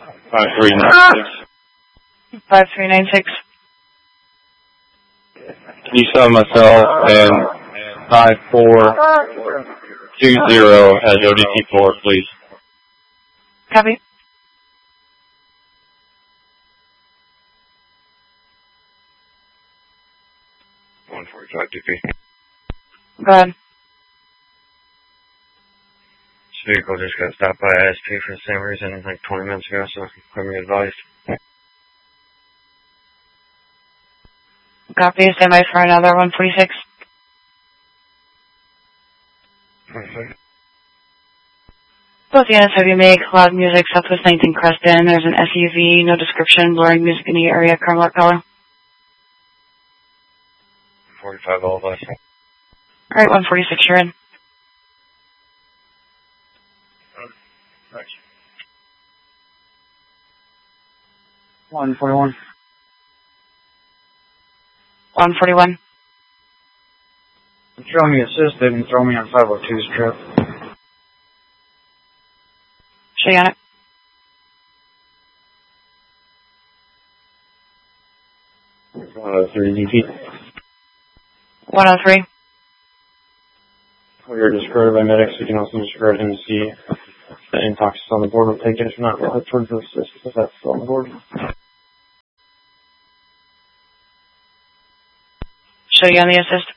5396. 5396. Can you sub myself and 5420 as ODT4, please? Copy. Go ahead. This vehicle just got stopped by ISP for the same reason like 20 minutes ago, so let me advise. Copy. Stand by for another 146. Both units have you make loud music, Southwest 19 Creston. There's an SUV, no description, blaring music in the area, current color. 45 all of us. Alright, 146, you're in. Thanks. 141. 141. Show me assisted and throw me on 502's trip. Show you on it. 103 DP. 103. We are escorted by medics. We can also escort him to see the intox on the board. We'll take it. If not, we'll head towards the assist if that's still on the board. Show you on the assist.